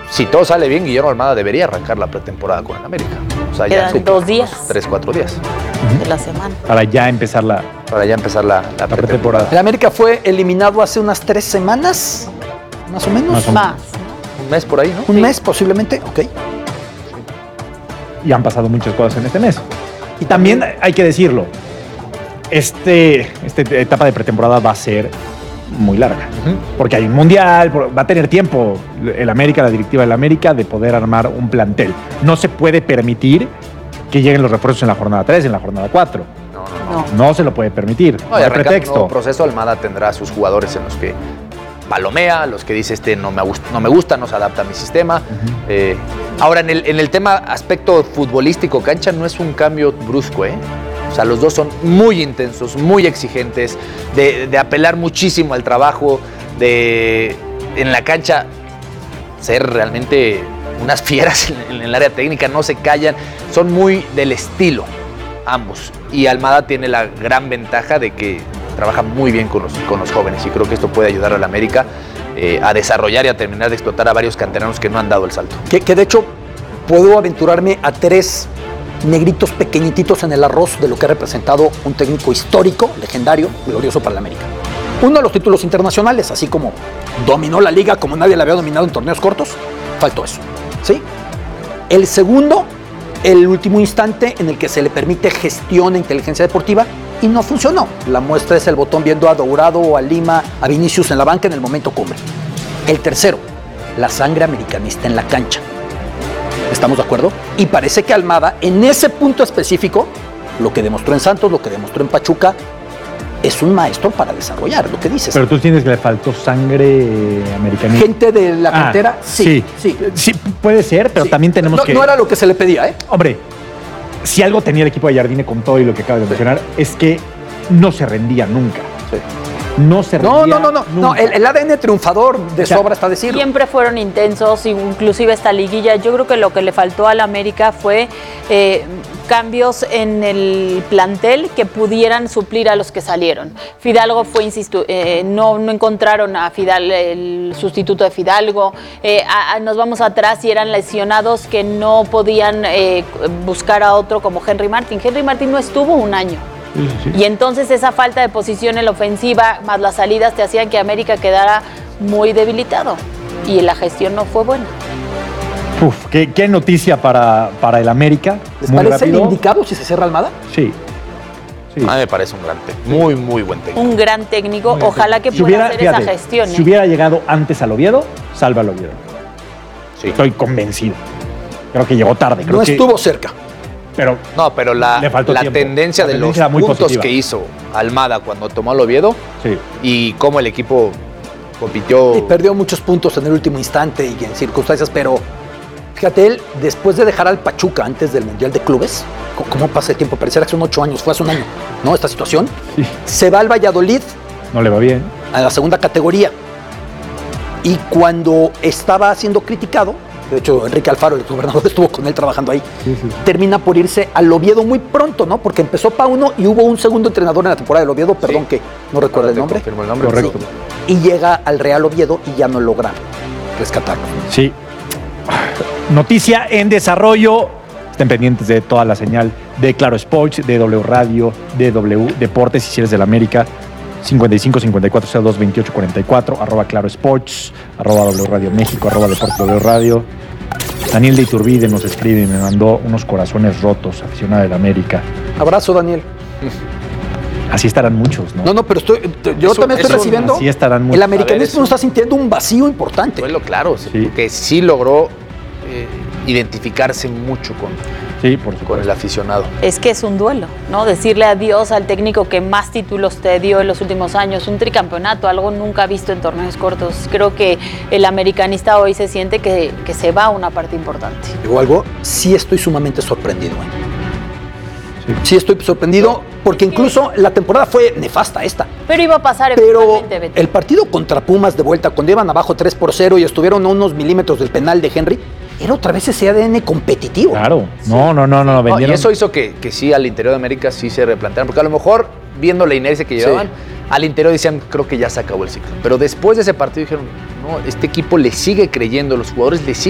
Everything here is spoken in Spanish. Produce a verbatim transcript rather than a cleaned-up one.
si todo sale bien, Guillermo Almada debería arrancar la pretemporada con el América. O sea, Quedan ya dos días. Tres, cuatro días. De la semana. Para ya empezar la, para ya empezar la, la, la pretemporada. pretemporada. El América fue eliminado hace unas tres semanas, más o menos. Más o Más. Un mes por ahí, ¿no? Un Sí. mes posiblemente, ok. Y han pasado muchas cosas en este mes. Y también hay que decirlo, este, esta etapa de pretemporada va a ser muy larga. Uh-huh. Porque hay un mundial, va a tener tiempo el América, la directiva del América, de poder armar un plantel. No se puede permitir que lleguen los refuerzos en la jornada tres, en la jornada cuatro. No, no, no. No. No se lo puede permitir. No, No y hay arrancando un pretexto. nuevo proceso, Almada tendrá a sus jugadores en los que palomea, los que dice este no me, gust- no me gusta, no se adapta a mi sistema. Uh-huh. Eh, ahora, en el, en el tema aspecto futbolístico, cancha no es un cambio brusco, ¿eh? O sea, los dos son muy intensos, muy exigentes, de, de apelar muchísimo al trabajo, de en la cancha ser realmente unas fieras en, en el área técnica, no se callan, son muy del estilo ambos. Y Almada tiene la gran ventaja de que trabaja muy bien con los, con los jóvenes y creo que esto puede ayudar a la América eh, a desarrollar y a terminar de explotar a varios canteranos que no han dado el salto. Que, que de hecho puedo aventurarme a tres negritos pequeñititos en el arroz de lo que ha representado un técnico histórico, legendario, glorioso para la América. Uno, los títulos internacionales, así como dominó la liga como nadie la había dominado en torneos cortos, faltó eso, ¿sí? El segundo, el último instante en el que se le permite gestión e inteligencia deportiva y no funcionó. La muestra es el botón viendo a Dourado, a Lima, a Vinicius en la banca en el momento cumbre. El tercero, la sangre americanista en la cancha. ¿Estamos de acuerdo? Y parece que Almada, en ese punto específico, lo que demostró en Santos, lo que demostró en Pachuca, es un maestro para desarrollar, lo que dices. Pero tú tienes que le faltó sangre americanista. Gente de la Ah, cantera, sí, sí. sí. Sí, puede ser, pero sí. también tenemos no, que... No era lo que se le pedía, ¿eh? Hombre, si algo tenía el equipo de Jardine con todo y lo que acabas de mencionar, es que no se rendía nunca. Sí. No se rendía No, no, no, no. no nunca. el, el A D N triunfador de O sea, sobra está decirlo. Siempre fueron intensos, inclusive esta liguilla. Yo creo que lo que le faltó al América fue eh, cambios en el plantel que pudieran suplir a los que salieron. Fidalgo fue, insisto, eh, no, no encontraron a Fidal, el sustituto de Fidalgo. Eh, a, a, nos vamos atrás y eran lesionados que no podían eh, buscar a otro como Henry Martin. Henry Martin no estuvo un año. Sí, sí, sí. Y entonces esa falta de posición en la ofensiva más las salidas te hacían que América quedara muy debilitado y la gestión no fue buena. Uf, qué, qué noticia para, para el América. ¿Les Muy parece el rápido. indicado si se cierra Almada? Sí. sí. A mí me parece un gran técnico, muy, muy buen técnico. Un gran técnico, Muy ojalá que Si pueda hubiera- hacer fíjate, esa gestión. Si ¿eh? hubiera llegado antes al Oviedo, salva al Oviedo. Sí. Estoy convencido. Creo que llegó tarde. Creo No que, estuvo cerca. Pero No, pero la, Le faltó la tiempo. tendencia La de tendencia era los muy puntos positiva. que hizo Almada cuando tomó el Oviedo sí. y cómo el equipo compitió. Y perdió muchos puntos en el último instante y en circunstancias, pero fíjate, él, después de dejar al Pachuca antes del Mundial de Clubes, ¿cómo pasa el tiempo? Pareciera que son ocho años, fue hace un año, ¿no? Esta situación. Sí. Se va al Valladolid No le va bien. a la segunda categoría. Y cuando estaba siendo criticado, de hecho Enrique Alfaro, el gobernador, estuvo con él trabajando ahí, Sí, sí. termina por irse al Oviedo muy pronto, ¿no? Porque empezó Pauno y hubo un segundo entrenador en la temporada del Oviedo, perdón que no recuerdo el Te nombre. confirmo el nombre. Correcto. Sí. Y llega al Real Oviedo y ya no logra rescatarlo. Sí. Noticia en desarrollo. Estén pendientes de toda la señal de Claro Sports, de W Radio, de W Deportes y si eres del América. cincuenta y cinco cincuenta y cuatro cero dos veintiocho cuarenta y cuatro, arroba Claro Sports, arroba W Radio México, arroba Deportes W Radio. Daniel de Iturbide nos escribe y me mandó unos corazones rotos, aficionado del América. Abrazo, Daniel. Así estarán muchos, ¿no? No, no, pero estoy, yo Eso- también estoy eso- recibiendo. Así estarán muchos. El A ver, americanismo eso- está sintiendo un vacío importante. Duelo, claro, sí, Sí. porque sí logró eh, identificarse mucho con, Sí, por con supuesto. el aficionado. Es que es un duelo, ¿no? Decirle adiós al técnico que más títulos te dio en los últimos años, un tricampeonato, algo nunca visto en torneos cortos. Creo que el americanista hoy se siente que, que se va una parte importante. Digo algo, sí estoy sumamente sorprendido. ¿eh? Sí. Sí estoy sorprendido porque incluso la temporada fue nefasta esta. Pero iba a pasar Pero eventualmente, Beto. el partido contra Pumas de vuelta, cuando iban abajo tres por cero y estuvieron a unos milímetros del penal de Henry, era otra vez ese A D N competitivo. Claro. No, no, no, no. No, y Vendieron. eso hizo que, que sí al interior de América sí se replantearan, porque a lo mejor viendo la inercia que llevaban, Sí. al interior decían, creo que ya se acabó el ciclo. Pero después de ese partido dijeron, no, este equipo le sigue creyendo, los jugadores le siguen